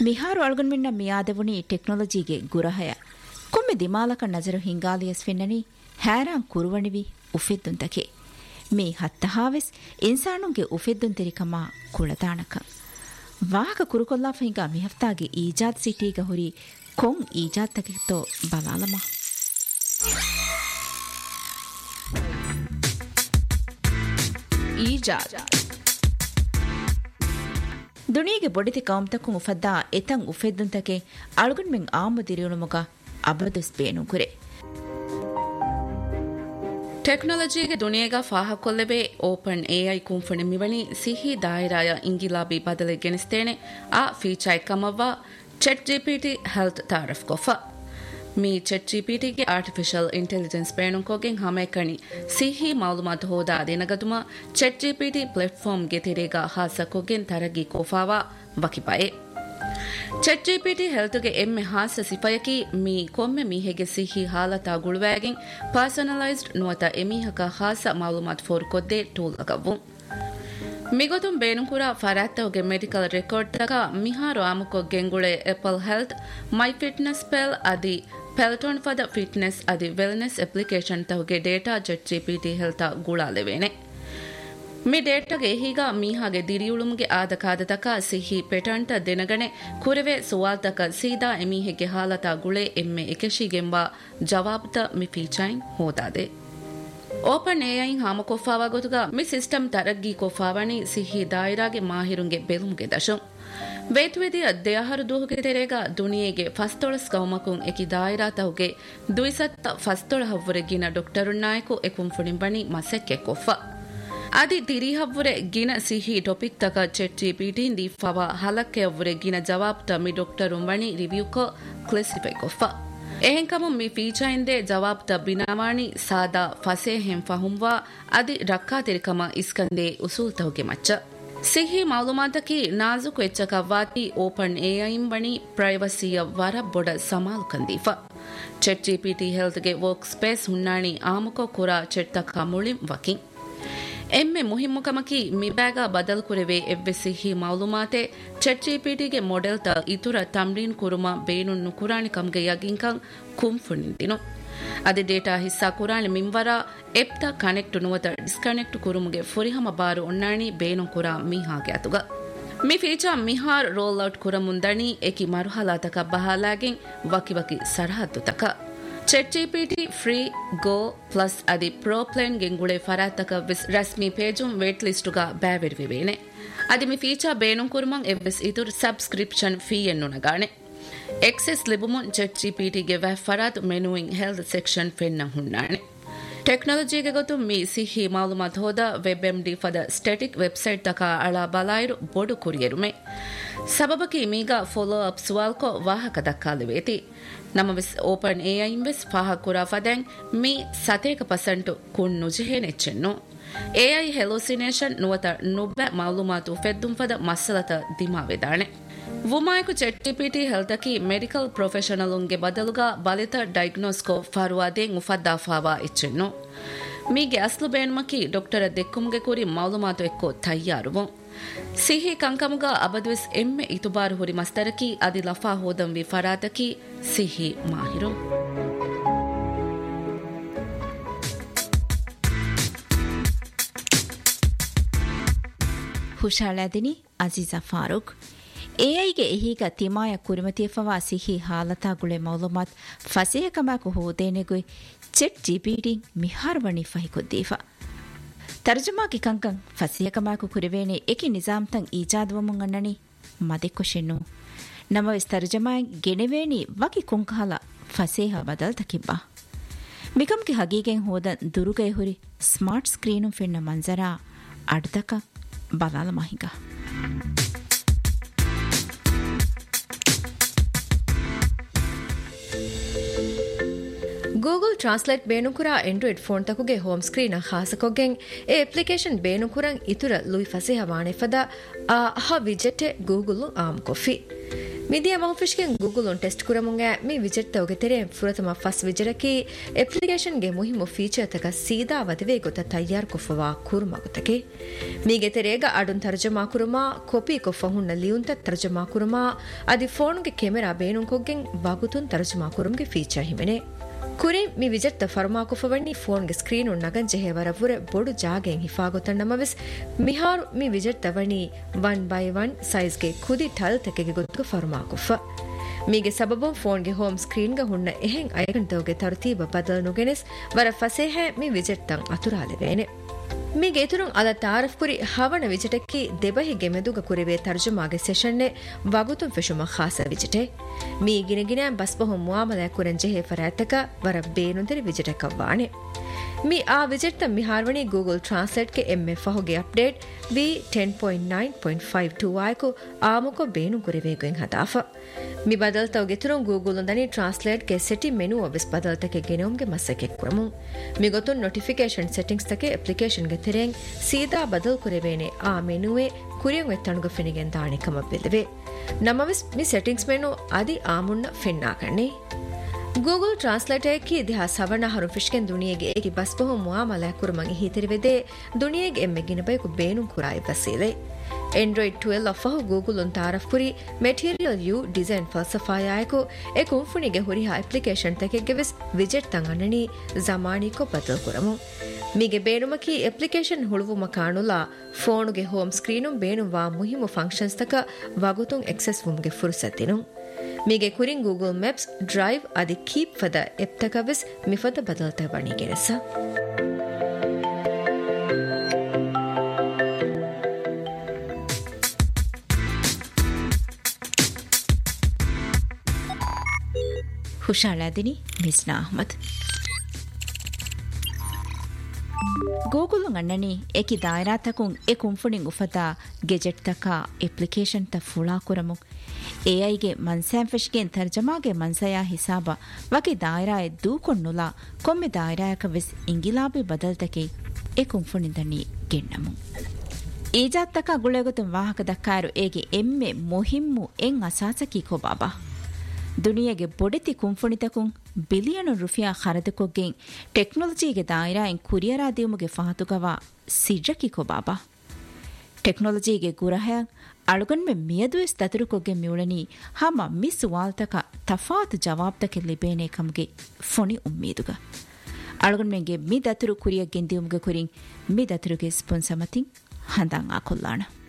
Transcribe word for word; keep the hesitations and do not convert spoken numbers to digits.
ಮಿಹಾರು ಅಳ್ಗನ್ಮಿನ್ನ ಮಿಯಾದವುನಿ ಟೆಕ್ನಾಲಜಿಗೆ ಗುರಹಯ ಕೊಮ್ಮೆ ದಿಮಾಲಕ ನಜರು ಹಿಂಗಾಲಿಯಸ್ ಫೆನ್ನನಿ ಹ್ಯಾರಾಂ ಕುರುವಣಿವಿ ಉಫೆದ್ದುಂತಕೆ me ಹತ್ತಹಾವೆಸ್ ಇನ್ಸಾನುಂಗೆ ಉಫೆದ್ದುಂತೆರಿಕಮ ಕುಳತಾಣಕ ವಾಹಕ ಕುರುಕೊಲ್ಲಾ ಫಹಿಂಗಾ ಮಿಹಫ್ತಾಗೆ ಈಜಾದ್ ಸಿಟೀಗ ಹುರಿ ಕೊಂ ಈಜಾದ್ ತಕಿತ್ತೋ ಬಲಾಲಮ ಈಜಾದ್ ದುನಿಯಗೆ ಬೊಡಿತಿ ಕೌಮ್ತಕ್ಕೂ ಉಫದ್ದಾ ಎತಂ ಉಫೆದ್ದುಂತಕೆ ಅಳುಗುನ್ ಮೆಂ ಆಮದಿರಿಯುಳುಮುಗ ಅಬದುಸ್ ಬೇನು ಕುರೆ ಟೆಕ್ನಾಲಜಿಗೆ ದುನಿಯಗ ಫಾಹ ಕೊಲ್ಲೆಬೆ open AI ಕುಂಫಣೆ ಮಿವಣಿ ಸಿಹಿ ದಾಯಿರಾಯ ಇಂಗಿಲಾಬಿ ಬದಲೆ ಗೆನಿಸ್ತೇನೆ ಆ feature ಕಮವ್ವ ಚೆಟ್ GPT health ತಾರಫ್ ಕೊಫ me ಚೆಟ್ ಜಿಪಿಟಿಗೆ artificial intelligence ಬೇಣುಕೋಗೆಂ ಹಮೇಕಣಿ ಸಿಹಿ ಮಾಲೂಮಾತ್ ಹೋದಾ ದಿನಗದುಮ ಚೆಟ್ ಜಿಪಿಟಿ ಪ್ಲಾಟ್ಫಾರ್ಮ್ಗೆ ತೆರೆಗ ಹಾಸಕೋಗೆಂ ತರಗಿ ಕೋಫಾವಾ ವಕಿಪಾಯೆ ಚೆಟ್ ಜಿಪಿಟಿ ಹೆಲ್ತ್ಗೆ ಎಮ್ಮೆ ಹಾಸ ಸಿಫಯಕಿ ಮೀ ಕೊಮ್ಮೆ ಮೀಹೆಗೆ ಸಿಹಿ ಹಾಲತಾ ಗುಳುವಾಗೆಂ personalised ನುವತ ಎಮೀಹಕ ಹಾಸ ಮಾಲೂಮಾತ್ four ಕೊದ್ದೆ tool ಅಗವು ಮಿಗೊತುಂ ಬೇನುಕುರ ಫರಾತ್ತವಗೆ medical record ತಕ ಮಿಹಾರು ಆಮುಕೊ ಗೆಂಗುಳೆ ಆಪಲ್ ಹೆಲ್ತ್ ಮೈ ಫಿಟ್ನೆಸ್ ಪೆಲ್ ಅದಿ ಪೆಲ್ಟೋನ್ ಫದ ಫಿಟ್ನೆಸ್ ಅದಿ wellness application ತವಗೆ data ಚೆಟ್ GPT health ಗುಳಾಲೆವೇನೆ ಮಿ ಡೇಟಾಗೆ ಹೀಗ ಮೀಹಾಗೆ ದಿರಿಯುಳುಮ್ಗೆ ಆದ ಕಾದತಕ ಸಿಹಿ ಪೆಟಂಟ ದಿನಗಣೆ ಕುರೆವೆ ಸುವಾಲ್ತಕ ಸೀದಾ ಎಮೀಹೆಗೆ ಹಾಲತ ಗುಳೆ ಎಮ್ಮೆ ಎಕೆಶಿಗೆಂಬ ಜವಾಬ್ತ ಮಿ ಫೀಚೈನ್ ಹೋದಾದೆ ಓಪನ್ ಎಐ ಹಾಮಕೊಫಾವಾ ಗೊತುಗ ಮಿ ಸಿಸ್ಟಮ್ ತರಗ್ಗಿ ಕೊಫಾವಣಿ ಸಿಹಿ ದಾಯಿರಾಗೆ ಮಾಹಿರುಂಗೆ ಬೆಲುಮ್ಗೆ ದಶಂ ವೇತುವೆದಿಯ ದೇಹರು ದೂಹುಗೆ ತೆರೆಗ ದುನಿಯೆಗೆ ಫಸ್ತೊಳಸ್ ಕೌಮಕುಂ ಎಕಿ ದಾಯಿರಾ ತಹುಗೆ ದುಯಿಸತ್ತ ಫಸ್ತೊಳ ಹವ್ವರೆಗಿನ ಡಾಕ್ಟರುನ್ನಾಯಕು ಎಕುಂ ಫುಣಿಂಬಣಿ ಮಸೆಕ್ಕೆ ಕೊಫ ಅದಿ ದಿರಿಹವ್ವರೆ ಗಿನ ಸಿಹಿ ಟಾಪಿಕ್ ತಕ ಚೆಟ್ ಜಿಪಿಟಿ ದಿ ಫವಾ ಹಲಕ್ಕೆ ಅವ್ವರೆ ಗಿನ ಜವಾಬ್ತ ಮಿ ಡಾಕ್ಟರುಂಬಣಿ ರಿವ್ಯೂಕೊ ಕ್ಲಾಸಿಫೈ ಕೊಫ ಎಹೆಂಕಮ ಮಿ ಫೀಚೈಂದೆ ಜವಾಬ್ತ ಬಿನಾವಾಣಿ ಸಾದಾ ಫಸೆ ಹೆಂ ಫಹುಂವಾ ಅದಿ ರಕ್ಕಾ ತೆರಿಕಮ ಇಸ್ಕಂದೆ ಉಸೂಲ್ ತಹುಗೆ ಮಚ್ಚ ಸಿಹಿ ಮಾಲೂಮಾತಕಿ ನಾಜುಕು ಎಚ್ಚಕವ್ವಾತಿ ಓಪನ್ ಎಐಂ ಬಣಿ ಪ್ರೈವಸಿಯ ವರ ಬೊಡ ಸಮಾಲು ಕಂದೀಫ ಚೆಟ್ ಜಿಪಿಟಿ ಹೆಲ್ತ್ಗೆ ವರ್ಕ್ ಸ್ಪೇಸ್ ಹುಣ್ಣಾಣಿ ಆಮುಕೊ ಕುರ ಚೆಟ್ ತಕ ಮುಳಿಂ ವಕಿಂ ಎಮ್ಮೆ ಮುಹಿಮ್ಮುಕಮಕಿ ಮಿಬ್ಯಾಗ ಬದಲ್ ಕುರೆವೆ ಎವ್ವೆ ಸಿಹಿ ಮಾಲೂಮಾತೆ ಚೆಟ್ ಜಿಪಿಟಿಗೆ ಮೊಡೆಲ್ ತ ಇತುರ ತಮ್ರೀನ್ ಕುರುಮ ಬೇನುನ್ ನುಕುರಾಣಿ ಕಮ್ಗೆ ಯಗಿಂಕಂ ಕುಂಫುಣಿಂದಿನು ಅದಿ ಡೇಟಾ ಹಿಸ್ಸಾ ಕುರಾಣಿ ಮಿಂವರ ಎಪ್ತ ಕನೆಕ್ಟ್ ನುವತ ಡಿಸ್ಕನೆಕ್ಟ್ ಕುರುಮುಗೆ ಫುರಿಹಮ ಬಾರು ಒಣ್ಣಾಣಿ ಬೇನು ಕುರಾ ಮೀಹಾಗೆ ಅತುಗ ಮಿ ಫೀಚರ್ ಮಿಹಾರ್ ರೋಲ್ ಔಟ್ ಕುರಮುಂದಣಿ ಎಕಿ ಮರುಹಲಾತಕ ಬಹಾಲಾಗೆಂ ವಕಿ ವಕಿ ಸರಹದ್ದು ತಕ ಚೆಟ್ ಜಿಪಿಟಿ ಫ್ರೀ ಗೋ ಪ್ಲಸ್ ಅದಿ ಪ್ರೋ ಪ್ಲೇನ್ ಗೆಂಗುಳೆ ಫರಾತಕ ವಿಸ್ ರಸ್ಮಿ ಪೇಜುಂ ವೇಟ್ ಲಿಸ್ಟುಗ ಬ್ಯಾವೆರ್ವಿವೇನೆ ಅದಿ ಮಿ ಫೀಚರ್ ಬೇನುಂ ಕುರುಮಂ ಎವ್ವೆಸ್ ಇದುರ್ subscription fee ಎನ್ನುನಗಾಣೆ excess ಲಿಬುಮುನ್ ಚೆಟ್ ಜಿಪಿಟಿಗೆ ವ್ಯಾ ಫರಾತ್ ಮೆನುವಿಂಗ್ health section ಫೆನ್ನ ಹುಣ್ಣಾಣೆ ಟೆಕ್ನಾಲಜಿಗೆ ಗೊತ್ತು ಮಿ ಸಿಹಿ ಮಾಲೂಮಾತ್ ಹೋದ ವೆಬ್ ಎಂಡಿ ಫದ ಸ್ಟೆಟಿಕ್ ವೆಬ್ಸೈಟ್ ತಕ ಅಳ ಬಲಾಯಿರು ಬೊಡು ಕುರಿಯರುಮೆ ಸಬಬಕಿ ಮೀಗ ಫಾಲೋ ಅಪ್ ಸುವಾಲ್ಕೊ ವಾಹಕ ದಕ್ಕಾಲಿವೇತಿ ನಮ್ಮ ವಿಸ್ ಓಪನ್ ಎಐ ವಿಸ್ ಫಾಹ ಕುರಾ ಫದೆಂ ಮಿ ಸತೇಕ ಪರ್ಸೆಂಟ್ ಕುಣ್ ನುಜಿಹೆ ನೆಚ್ಚೆನ್ನು ಎಐ ಹೆಲೋಸಿನೇಷನ್ ನುವತ ನುಬ್ಬೆ ಮಾಲೂಮಾತು ಫೆದ್ದುಂ ಫದ ಮಸ್ಸಲತ ದಿಮಾವೆದಾಣೆ ವುಮಾಯಕು ಚೆಟ್ ಜಿಪಿಟಿ ಹೆಲ್ತಕಿ ಮೆಡಿಕಲ್ ಪ್ರೊಫೆಷನಲುಂಗೆ ಬದಲುಗ ಬಲಿತ ಡೈಗ್ನೋಸ್ಕೋ ಫಾರುವಾದೆಂ ಉಫದ್ದಾಫಾವಾ ಇಚ್ಚೆನ್ನು ಮೀಗೆ ಅಸ್ಲು ಬೇಣ್ಮಕಿ ಡಾಕ್ಟರ ದೆಕ್ಕುಮ್ಗೆ ಕುರಿ ಮಾಲೂಮಾತು ಎಕ್ಕೋ ತಯ್ಯಾರುವು ಸಿಹಿ ಕಂಕಮುಗ ಅಬದ್ವಿಸ್ ಎಮ್ಮೆ ಇತುಬಾರು ಹುರಿ ಮಸ್ತರಕಿ ಅದಿ ಲಫಾ ಹೋದಂ ವಿ ಫರಾತಕಿ ಸಿಹಿ ಮಾಹಿರು ಹುಷಾಳಾದಿನಿ ಅಜೀಜಾ ಫಾರೂಕ್ ಎಐಗೆ ಎಹೀಗ ತಿಮಾಯ ಕುರಿಮತಿಯಫವಾ ಸಿಹಿ ಹಾಲತಾ ಗುಳೆ ಮೌಲುಮಾತ್ ಫಸಿಹ ಕಮಾಕು ಹೋದೇನೆಗುಯ್ ಚೆಟ್ ಜಿಪಿಟಿ ಮಿಹಾರ್ವಣಿ ಫಹಿಕೊದ್ದೀಫಾ ತರ್ಜುಮಾಕಿ ಕಂಕಂ ಫಸಿಹ ಕಮಾಕು ಕುರಿವೇನೆ ಎಕಿ ನಿಜಾಮ್ತಂ ಈಜಾದ್ವಮುಂ ಅನ್ನನಿ ಮದೆಕ್ಕೊಶೆನ್ನು ನಮವೆಸ್ ತರ್ಜಮಾಯಂ ಗೆನೆವೇಣಿ ವಕಿ ಕುಂಕಾಲ ಫಸೇಹ ಬದಲ್ ತಕಿಬ್ಬಾ ಮಿಕಂಕಿ ಹಗೀಗೆಂ ಹೋದನ್ ದುರುಗೈ ಹುರಿ smart screen ಫಿನ್ನ ಮಂಜರಾ ಅಡ್ದಕ ಬಲಾಲ ಮಹಿಗ Google translate ಬೇನುಕುರ Android phone ತಕುಗೆ home screen ಖಾಸಕೊಗೆಂ A application ಬೇನುಕುರಂ ಇತುರ ಲುಯ್ ಫಸಿಹ ವಾಣೆಫದ ಆ ಅಹ ವಿಜೆಟ್ Google am ಕೊಫಿ ಮಿದಿಯ ಮಹಫಿಶ್ಗೆ Google one test ಕುರಮುಂಗ ಮಿ ವಿಜೆಟ್ ತವಗೆ ತೆರೆ ಫುರತಮ ಫಸ್ ವಿಜರಕಿ ಅಪ್ಲಿಕೇಶನ್ ಗೆ ಮುಹಿಮ ಫೀಚರ್ ತಕ ಸೀದಾ ವದವೆ ಗೊತ್ತ ತಯ್ಯಾರ್ ಕೊಫವಾ ಕುರುಮಗುತಕೆ ಮೀಗೆ ತೆರೆಗ ಅಡುನ್ ತರ್ಜಮಾ ಕುರುಮಾ ಕಾಪಿ ಕೊಫ ಹುಣ್ಣ ಲಿಯುಂತ ತರ್ಜಮಾ ಕುರುಮಾ ಅದಿ ಫೋನ್ ಗೆ ಕೆಮೆರಾ ಬೇನುಂ ಕೊಗ್ಗೆಂ ವಗುತುನ್ ತರ್ಜಮಾ ಕುರುಮ್ಗೆ ಫೀಚರ್ ಹಿಮೆನೆ ಕುರಿ ಮಿ ವಿಜೆಟ್ ಫರ್ಮಾ ಕುಫವಣ್ಣಿ ಫೋನ್ ಗೆ screen ಉನ್ನಗಂ ಜೆಹೆ ವರಪುರ ಬೊಡು ಜಾಗೆಂ ಹಿಫಾಗೊತನ್ ನಮವೆಸ್ ಮಿಹಾರು me ವಿಜೆಟ್ ತವಣಿ one by one size ಗೆ ಖುದಿ ಥಲ್ ತಕೆಗೆ ಗೊತ್ತು ಫರ್ಮಾ ಕುಫ ಮೀಗೆ ಸಬಬಂ ಫೋನ್ ಗೆ ಹೋಮ್ ಸ್ಕ್ರೀನ್ ಗ ಹುಣ್ಣ ಎಹೆಂ ಐಕನ್ ತವಗೆ ತರ್ತೀಬ ಬದಲ್ ನುಗೆನೆಸ್ ವರ ಫಸೆಹೆ ಮಿ ವಿಜೆಟ್ ತಂ ಅತುರಾಲೆವೇನೆ ಮೀಗೆ ಎತುರುಂ ಅದ ತಾರಫ್ ಕುರಿ ಹವಣ ವಿಜೆಟಕ್ಕಿ ದೆಬಹಿಗೆ ಮೆದುಗ ಕುರಿವೆ ತರ್ಜುಮಾಗೆ ಸೆಷನ್ನೆ ವಗುತುಂ ಫೆಶುಮ ಖಾಸ ವಿಜೆಟೆ ಮೀ ಗಿನಗಿನ ಬಸ್ಬಹುಂ ಮುಆಮಲ ಕುರಂ ಜೆಹೆ ಫರಾತಕ ವರ ಬೇನುಂದರಿ ವಿಜೆಟಕವಾಣೆ ಮೀ ಆ ವಿಜೆಟ್ ತ ಮಿಹಾರ್ವಣಿ ಗೂಗಲ್ ಟ್ರಾನ್ಸ್ಲೇಟ್ ಕೆ ಎಮ್ಮೆ ಫಹುಗೆ update V ten point nine point five two ಆಯ್ಕು ಆಮುಕೊ ಬೇನು ಕುರಿವೆಗುಂ ಹದಾಫ ಮಿ ಬದಲ್ ತವಗೆ ತುರುಂ ಗೂಗಲ್ ಒಂದನಿ ಟ್ರಾನ್ಸ್ಲೇಟ್ ಕೆ ಸೆಟಿ ಮೆನು ಅವಿಸ್ ಬದಲ್ ತಕೆ ಗೆನೋಮ್ಗೆ ಮಸ್ಸಕೆ ಕುರಮು ಮಿ ಗೊತ್ತುನ್ ನೋಟಿಫಿಕೇಶನ್ ಸೆಟ್ಟಿಂಗ್ಸ್ ತಕೆ ಅಪ್ಲಿಕೇಶನ್ ಗೆ ತೆರೆಂ ಸೀದಾ ಬದಲ್ ಕುರಿವೇನೆ ಆ ಮೆನುವೆ ಕುರಿಯಂ ಎತ್ತಣುಗ ಫೆನಿಗೆನ್ ದಾಣಿ ಕಮಬೆದವೆ ನಮವಿಸ್ ಮಿ ಸೆಟ್ಟಿಂಗ್ಸ್ ಮೆನು ಅದಿ ಆಮುನ್ನ ಫೆನ್ನಾಕಣ್ಣೆ ಗೂಗಲ್ ಟ್ರಾನ್ಸ್ಲೇಟ್ ಕಿ ದಿಹಾ ಸವರ್ಣ ಹರು ಫಿಶ್ಕೆನ್ ದುನಿಯೆಗೆ ಏಕಿ ಬಸ್ಬಹು ಮುಆಮಲ ಕುರಮಂಗೆ ಹೀತಿರಿವೆದೆ ದುನಿಯೆಗೆ ಎಮ್ಮೆಗಿನ bike ಬೇನು ಕುರಾಯಿ ಬಸೀಲೆ Android twelve ಅಫಹು Google one ತಾರಫ್ ಕುರಿ material you design ಫಲ್ಸಫಾಯಾಯಕು A ಕುಂಫುಣಿಗೆ ಹುರಿಹಾ application ತಕೆಗೆ ವಿಸ್ ವಿಜೆಟ್ ತಂಗಣ್ಣನಿ ಜಮಾನಿಕೊ ಬದಲ್ ಕುರಮು ಮೀಗೆ ಬೇನುಮಕಿ ಅಪ್ಲಿಕೇಶನ್ ಹುಳುವುಮ ಕಾಣುಲ ಫೋನುಗೆ ಹೋಮ್ ಸ್ಕ್ರೀನು ಬೇನುವಾ ಮುಹಿಮು ಫಂಕ್ಷನ್ಸ್ ತಕ ವಗುತುಂ ಎಕ್ಸೆಸ್ ವುಮ್ಗೆ ಫುರ್ಸತ್ತಿನು ಮೀಗೆ ಕುರಿಂ ಗೂಗಲ್ ಮ್ಯಾಪ್ಸ್ ಡ್ರೈವ್ ಅದಿ keep ಫದ ಎಪ್ತಕವಿಸ್ ಮಿಫದ ಬದಲ್ತ ಬಣಿಗೆರಸ ಹುಷಾಳಾದಿನಿ ಮಿಸ್ನಾ Ahmed Google ಅಣ್ಣನಿ ಏಕಿ ದಾಯರಾತಕುಂ A ಕುಂಫುಣಿಂ ಉಫತಾ gazette ತಕ ಅಪ್ಲಿಕೇಶನ್ ತ ಫುಳಾ ಕುರಮು ಎಐಗೆ ಮನ್ಸ್ಯಾಂ ಫೆಶ್ಗೆನ್ ತರ್ಜಮಾಗೆ ಮನ್ಸಯಾ ಹಿಸಾಬ ವಕಿ ದಾಯರಾಯ ದೂಕೊನ್ನುಲಾ ಕೊಮ್ಮೆ ದಾಯರಾಯಕ ವಿಸ್ ಇಂಗಿಲಾಬಿ ಬದಲ್ತಕೆ ಎ ಕುಂಫುಣಿಂದನಿ ಗೆನ್ನಮು ಈಜಾತ್ ತಕ ಗುಳೆಗೊತುಂ ವಾಹಕ ದಕ್ಕಾರು ಏಗೆ ಎಮ್ಮೆ ಮೊಹಿಮ್ಮು ಎಂ ಅಸಾಸಕಿ ಕೊಬಾಬಾ ದುನಿಯೆಗೆ ಬೊಡೆತಿ ಕುಂಫುಣಿತಕುಂ ಬಿಲಿಯನು ರುಫಿಯಾ ಖರದಕೊಗ್ಗೆಂ ಟೆಕ್ನಾಲಜಿಗೆ ದಾಯರಾಯಂ ಕುರಿಯರಾ ದಿಯುಮುಗೆ ಫಹತುಗವಾ ಸಿಜ್ಜಕಿ ಕೊಬಾಬಾ ಟೆಕ್ನಾಲಜಿಗೆ ಗುರಹಯಂ ಅಳುಗನ್ಮೆ ಮಿಯದುವೆಸ್ ದತುರುಕೊಗ್ಗೆ ಮಿಯುಳನಿ ಹಮ ಮಿ ಸುವಾಲ್ತಕ ತಫಾತ್ ಜವಾಬ್ತಕೆ ಲಿಬೇನೆ ಕಮ್ಗೆ ಫೊಣಿ ಉಮ್ಮೀದುಗ ಅಳುಗನ್ಮೆಂಗೆ ಮಿ ದತುರು ಕುರಿಯಗ್ಗೆಂ ದಿಯುಮುಗೆ ಕುರಿಂ ಮಿ ದತುರುಗೆ ಸ್ಪೊನ್ಸಮತಿಂ ಹಂದಾಂ ಆಕೊಲ್ಲಾಣ